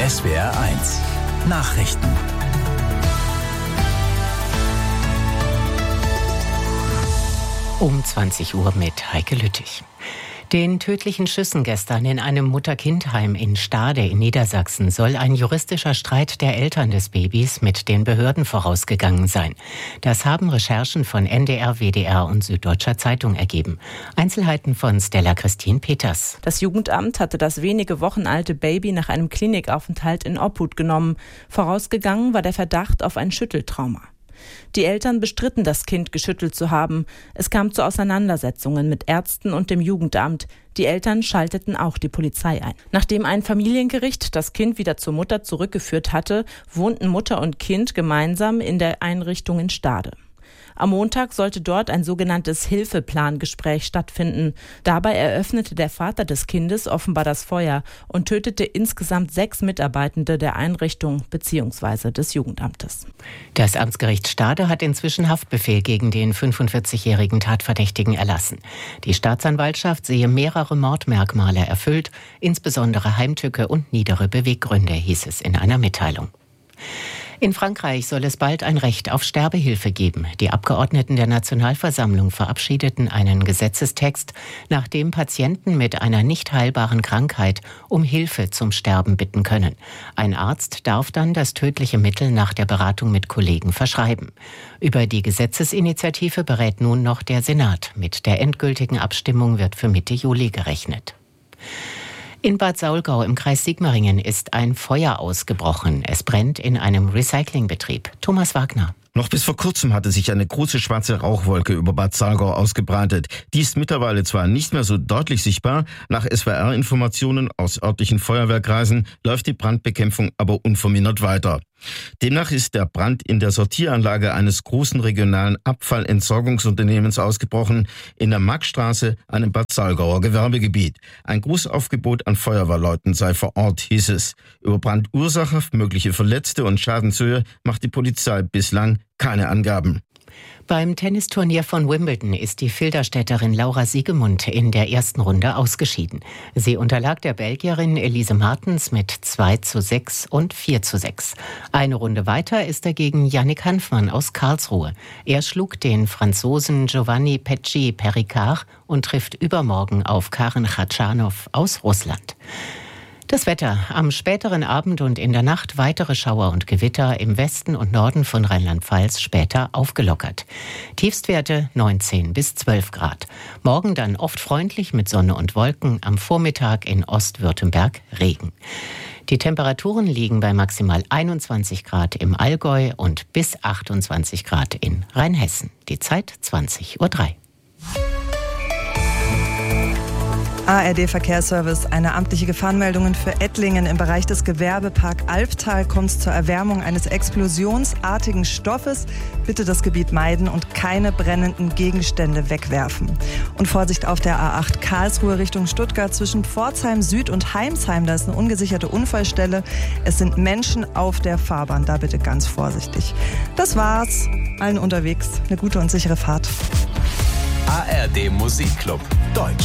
SWR1 Nachrichten. Um 20 Uhr mit Heike Lüttich. Den tödlichen Schüssen gestern in einem Mutter-Kind-Heim in Stade in Niedersachsen soll ein juristischer Streit der Eltern des Babys mit den Behörden vorausgegangen sein. Das haben Recherchen von NDR, WDR und Süddeutscher Zeitung ergeben. Einzelheiten von Stella Christine Peters. Das Jugendamt hatte das wenige Wochen alte Baby nach einem Klinikaufenthalt in Obhut genommen. Vorausgegangen war der Verdacht auf ein Schütteltrauma. Die Eltern bestritten, das Kind geschüttelt zu haben. Es kam zu Auseinandersetzungen mit Ärzten und dem Jugendamt. Die Eltern schalteten auch die Polizei ein. Nachdem ein Familiengericht das Kind wieder zur Mutter zurückgeführt hatte, wohnten Mutter und Kind gemeinsam in der Einrichtung in Stade. Am Montag sollte dort ein sogenanntes Hilfeplangespräch stattfinden. Dabei eröffnete der Vater des Kindes offenbar das Feuer und tötete insgesamt 6 Mitarbeitende der Einrichtung bzw. des Jugendamtes. Das Amtsgericht Stade hat inzwischen Haftbefehl gegen den 45-jährigen Tatverdächtigen erlassen. Die Staatsanwaltschaft sehe mehrere Mordmerkmale erfüllt, insbesondere Heimtücke und niedere Beweggründe, hieß es in einer Mitteilung. In Frankreich soll es bald ein Recht auf Sterbehilfe geben. Die Abgeordneten der Nationalversammlung verabschiedeten einen Gesetzestext, nach dem Patienten mit einer nicht heilbaren Krankheit um Hilfe zum Sterben bitten können. Ein Arzt darf dann das tödliche Mittel nach der Beratung mit Kollegen verschreiben. Über die Gesetzesinitiative berät nun noch der Senat. Mit der endgültigen Abstimmung wird für Mitte Juli gerechnet. In Bad Saulgau im Kreis Sigmaringen ist ein Feuer ausgebrochen. Es brennt in einem Recyclingbetrieb. Thomas Wagner. Noch bis vor kurzem hatte sich eine große schwarze Rauchwolke über Bad Saulgau ausgebreitet. Die ist mittlerweile zwar nicht mehr so deutlich sichtbar, nach SWR-Informationen aus örtlichen Feuerwehrkreisen läuft die Brandbekämpfung aber unvermindert weiter. Demnach ist der Brand in der Sortieranlage eines großen regionalen Abfallentsorgungsunternehmens ausgebrochen, in der Marktstraße, einem Bad Saulgauer Gewerbegebiet. Ein Großaufgebot an Feuerwehrleuten sei vor Ort, hieß es. Über Brandursache, mögliche Verletzte und Schadenshöhe macht die Polizei bislang keine Angaben. Beim Tennisturnier von Wimbledon ist die Filderstädterin Laura Siegemund in der ersten Runde ausgeschieden. Sie unterlag der Belgierin Elise Martens mit 2:6 und 4:6. Eine Runde weiter ist dagegen Yannick Hanfmann aus Karlsruhe. Er schlug den Franzosen Giovanni Pecci-Perricard und trifft übermorgen auf Karen Khachanov aus Russland. Das Wetter. Am späteren Abend und in der Nacht weitere Schauer und Gewitter im Westen und Norden von Rheinland-Pfalz, später aufgelockert. Tiefstwerte 19 bis 12 Grad. Morgen dann oft freundlich mit Sonne und Wolken, am Vormittag in Ostwürttemberg Regen. Die Temperaturen liegen bei maximal 21 Grad im Allgäu und bis 28 Grad in Rheinhessen. Die Zeit 20:03 Uhr. ARD Verkehrsservice. Eine amtliche Gefahrenmeldung für Ettlingen. Im Bereich des Gewerbepark Albtal kommt es zur Erwärmung eines explosionsartigen Stoffes. Bitte das Gebiet meiden und keine brennenden Gegenstände wegwerfen. Und Vorsicht auf der A8 Karlsruhe Richtung Stuttgart zwischen Pforzheim Süd und Heimsheim. Da ist eine ungesicherte Unfallstelle. Es sind Menschen auf der Fahrbahn. Da bitte ganz vorsichtig. Das war's. Allen unterwegs eine gute und sichere Fahrt. ARD Musikclub Deutsch.